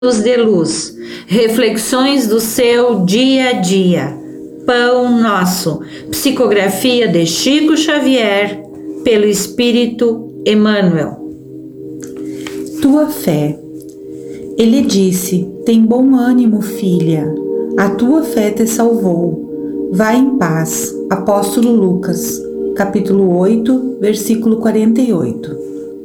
de luz, reflexões do seu dia a dia. Pão Nosso, psicografia de Chico Xavier, pelo Espírito Emmanuel. Tua fé. Ele disse: tem bom ânimo, filha, a tua fé te salvou. Vai em paz. Apóstolo Lucas, capítulo 8, versículo 48.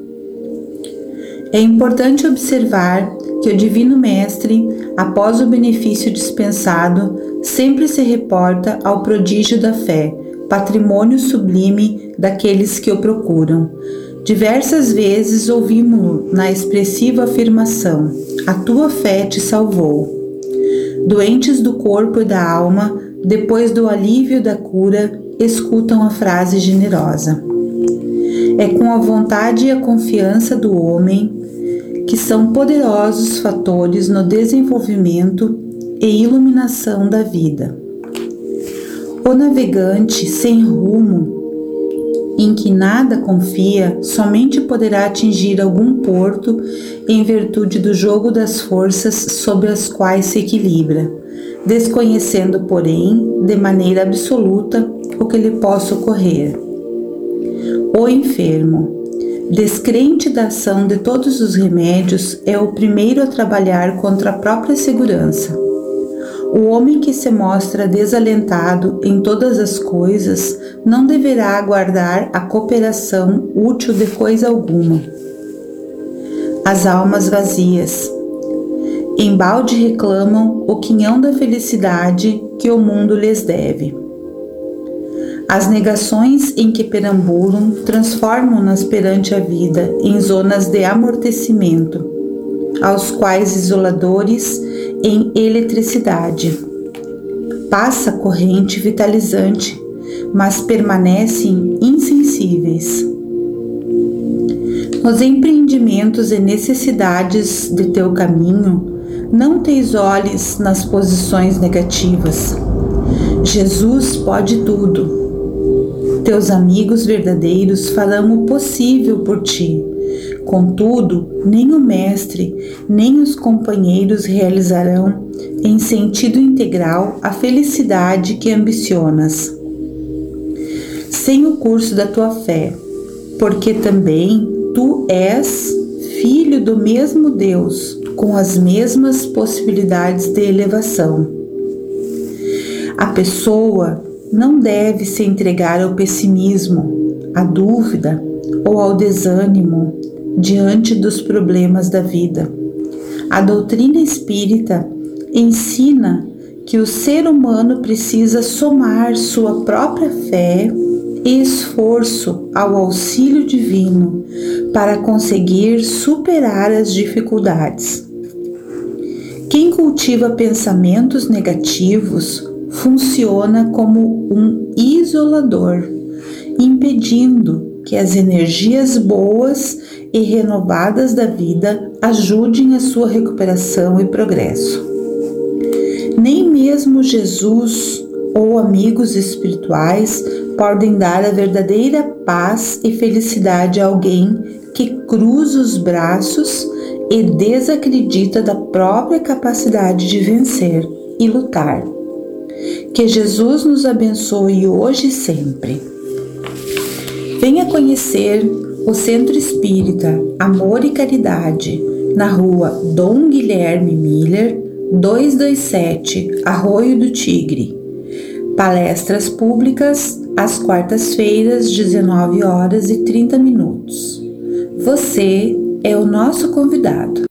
É importante observar que o Divino Mestre, após o benefício dispensado, sempre se reporta ao prodígio da fé, patrimônio sublime daqueles que o procuram. Diversas vezes ouvimos-lo na expressiva afirmação: a tua fé te salvou. Doentes do corpo e da alma, depois do alívio da cura, escutam a frase generosa. É com a vontade e a confiança do homem que são poderosos fatores no desenvolvimento e iluminação da vida. O navegante sem rumo, em que nada confia, somente poderá atingir algum porto em virtude do jogo das forças sobre as quais se equilibra, desconhecendo, porém, de maneira absoluta o que lhe possa ocorrer. O enfermo, descrente da ação de todos os remédios, é o primeiro a trabalhar contra a própria segurança. O homem que se mostra desalentado em todas as coisas não deverá aguardar a cooperação útil de coisa alguma. As almas vazias, embalde reclamam o quinhão da felicidade que o mundo lhes deve. As negações em que perambulam transformam-nas perante a vida em zonas de amortecimento, aos quais isoladores em eletricidade. Passa corrente vitalizante, mas permanecem insensíveis. Nos empreendimentos e necessidades de teu caminho, não te isoles nas posições negativas. Jesus pode tudo. Teus amigos verdadeiros farão o possível por ti. Contudo, nem o mestre, nem os companheiros realizarão em sentido integral a felicidade que ambicionas. Sem o curso da tua fé, porque também tu és filho do mesmo Deus, com as mesmas possibilidades de elevação. A pessoa não deve se entregar ao pessimismo, à dúvida ou ao desânimo diante dos problemas da vida. A doutrina espírita ensina que o ser humano precisa somar sua própria fé e esforço ao auxílio divino para conseguir superar as dificuldades. Quem cultiva pensamentos negativos funciona como um isolador, impedindo que as energias boas e renovadas da vida ajudem a sua recuperação e progresso. Nem mesmo Jesus ou amigos espirituais podem dar a verdadeira paz e felicidade a alguém que cruza os braços e desacredita da própria capacidade de vencer e lutar. Que Jesus nos abençoe hoje e sempre. Venha conhecer o Centro Espírita Amor e Caridade, na rua Dom Guilherme Miller, 227, Arroio do Tigre. Palestras públicas às quartas-feiras, 19h30. Você é o nosso convidado.